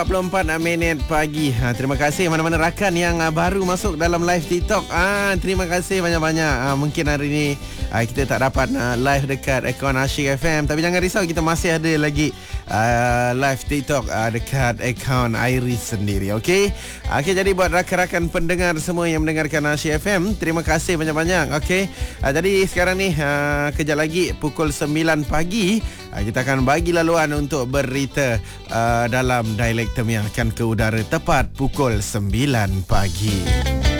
44 minit pagi. Terima kasih mana-mana rakan yang baru masuk dalam live TikTok. Terima kasih banyak-banyak. Mungkin hari ini kita tak dapat live dekat akaun Asyik FM, tapi jangan risau, kita masih ada lagi live TikTok dekat akaun Iris sendiri. Okey. Jadi buat rakan-rakan pendengar semua yang mendengarkan Asyik FM, terima kasih banyak-banyak. Okey. Jadi sekarang ni kejap lagi pukul 9 pagi kita akan bagi laluan untuk berita dalam dialek yang akan ke udara tepat pukul 9 pagi.